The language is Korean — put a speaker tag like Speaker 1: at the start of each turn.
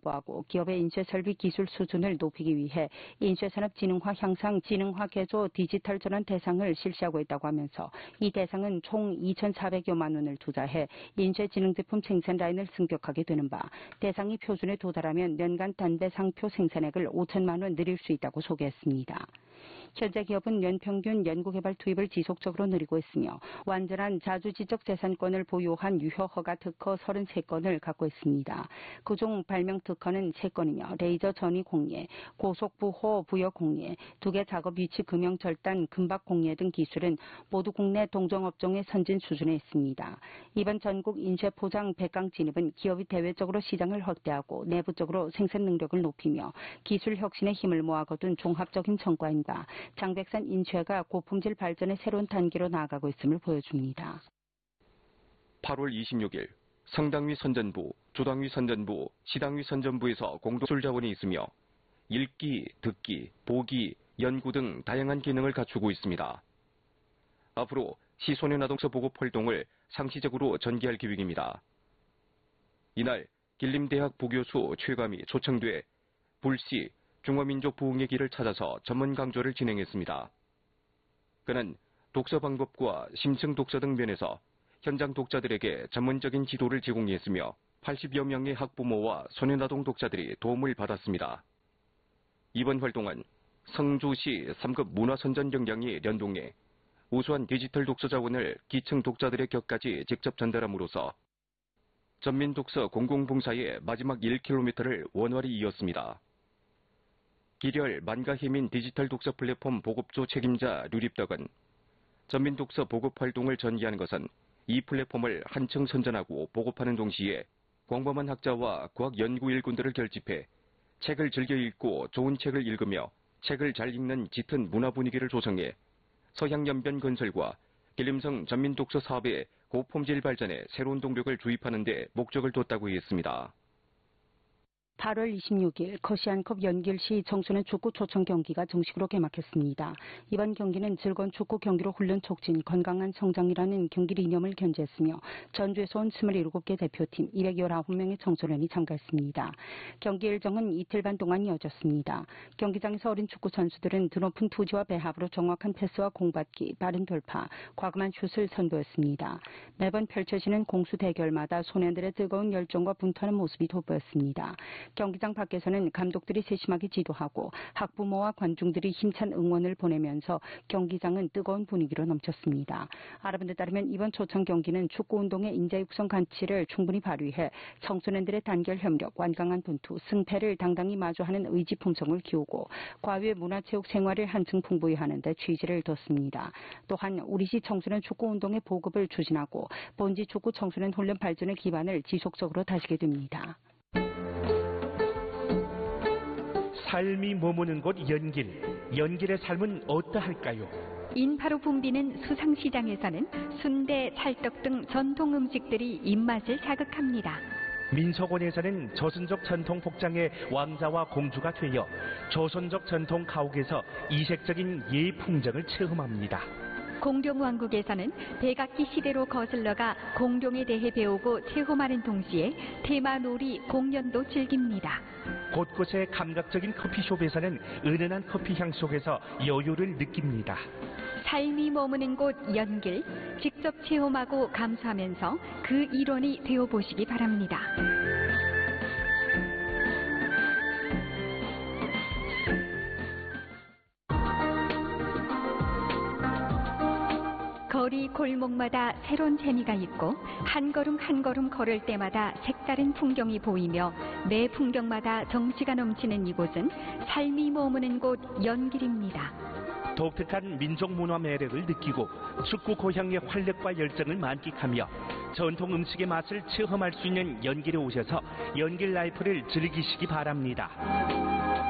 Speaker 1: 확보하고 기업의 인쇄설비 기술 수준을 높이기 위해 인쇄산업진흥화 향상 진흥화 개조 디지털 전환 대상을 실시하고 있다고 하면서 이 대상은 총 2,400여만 원을 투자해 인쇄진흥 제품 생산 라인을 승격하게 되는 바 대상이 표준에 도달하면 연간 단배 상표 생산액을 5천만 원 늘릴 수 있다고 소개했습니다. 현재 기업은 연평균 연구개발 투입을 지속적으로 늘리고 있으며 완전한 자주지적 재산권을 보유한 유효 허가 특허 33건을 갖고 있습니다. 그중 발명 특허는 3건이며 레이저 전위 공예, 고속 부호 부여 공예, 2개 작업 위치 금형 절단 금박 공예 등 기술은 모두 국내 동종업종의 선진 수준에 있습니다. 이번 전국 인쇄 포장 백강 진입은 기업이 대외적으로 시장을 확대하고 내부적으로 생산 능력을 높이며 기술 혁신의 힘을 모아 거둔 종합적인 성과인가 장백산 인쇄가 고품질 발전의 새로운 단계로 나아가고 있음을 보여줍니다.
Speaker 2: 8월 26일 성당위 선전부, 조당위 선전부, 시당위 선전부에서 공동술 자원이 있으며 읽기, 듣기, 보기, 연구 등 다양한 기능을 갖추고 있습니다. 앞으로 시소년아동서 보급 활동을 상시적으로 전개할 계획입니다. 이날 길림대학 부교수 최감이 초청돼 불시 중화민족 부흥의 길을 찾아서 전문 강좌를 진행했습니다. 그는 독서 방법과 심층 독서 등 면에서 현장 독자들에게 전문적인 지도를 제공했으며 80여 명의 학부모와 소년아동 독자들이 도움을 받았습니다. 이번 활동은 성주시 3급 문화선전 경량이 연동해 우수한 디지털 독서 자원을 기층 독자들의 격까지 직접 전달함으로써 전민독서 공공봉사의 마지막 1km를 원활히 이었습니다. 기렬 만가희민 디지털 독서 플랫폼 보급조 책임자 류립덕은 전민독서 보급 활동을 전개하는 것은 이 플랫폼을 한층 선전하고 보급하는 동시에 광범한 학자와 과학 연구 일꾼들을 결집해 책을 즐겨 읽고 좋은 책을 읽으며 책을 잘 읽는 짙은 문화 분위기를 조성해 서양연변 건설과 길림성 전민독서 사업의 고품질 발전에 새로운 동력을 주입하는 데 목적을 뒀다고 했습니다.
Speaker 1: 8월 26일 커시안컵 연길시 청소년 축구 초청 경기가 정식으로 개막했습니다. 이번 경기는 즐거운 축구 경기로 훈련 촉진, 건강한 성장이라는 경기 이념을 견지했으며 전주에서 온 27개 대표팀 219명의 청소년이 참가했습니다. 경기 일정은 이틀 반 동안 이어졌습니다. 경기장에서 어린 축구 선수들은 드높은 투지와 배합으로 정확한 패스와 공받기, 빠른 돌파, 과감한 슛을 선보였습니다. 매번 펼쳐지는 공수 대결마다 소년들의 뜨거운 열정과 분투하는 모습이 돋보였습니다. 경기장 밖에서는 감독들이 세심하게 지도하고 학부모와 관중들이 힘찬 응원을 보내면서 경기장은 뜨거운 분위기로 넘쳤습니다. 알아본 데 따르면 이번 초청 경기는 축구운동의 인재 육성 가치를 충분히 발휘해 청소년들의 단결 협력, 완강한 분투, 승패를 당당히 마주하는 의지 품성을 키우고 과외 문화체육 생활을 한층 풍부히 하는 데 취지를 뒀습니다. 또한 우리시 청소년 축구운동의 보급을 추진하고 본지 축구 청소년 훈련 발전의 기반을 지속적으로 다지게 됩니다.
Speaker 3: 삶이 머무는 곳 연길. 연길의 삶은 어떠할까요?
Speaker 4: 인파로 붐비는 수상시장에서는 순대, 찰떡 등 전통 음식들이 입맛을 자극합니다.
Speaker 3: 민속원에서는 조선족 전통 복장의 왕자와 공주가 되어 조선족 전통 가옥에서 이색적인 예의 풍정을 체험합니다.
Speaker 4: 공룡왕국에서는 백악기 시대로 거슬러가 공룡에 대해 배우고 체험하는 동시에 테마놀이 공연도 즐깁니다.
Speaker 3: 곳곳의 감각적인 커피숍에서는 은은한 커피향 속에서 여유를 느낍니다.
Speaker 4: 삶이 머무는 곳 연길, 직접 체험하고 감수하면서 그 일원이 되어보시기 바랍니다. 거리 골목마다 새로운 재미가 있고 한 걸음 한 걸음 걸을 때마다 색다른 풍경이 보이며 매 풍경마다 정취가 넘치는 이곳은 삶이 머무는 곳 연길입니다.
Speaker 3: 독특한 민족 문화 매력을 느끼고 축구 고향의 활력과 열정을 만끽하며 전통 음식의 맛을 체험할 수 있는 연길에 오셔서 연길 라이프를 즐기시기 바랍니다.